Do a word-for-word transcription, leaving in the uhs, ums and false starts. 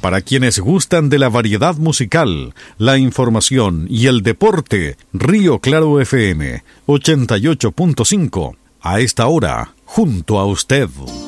Para quienes gustan de la variedad musical, la información y el deporte, Río Claro F M ochenta y ocho punto cinco. A esta hora, junto a usted.